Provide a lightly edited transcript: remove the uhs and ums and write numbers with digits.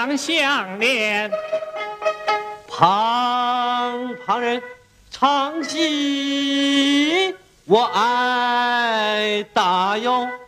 两相恋。 旁人唱戏，我爱大哟。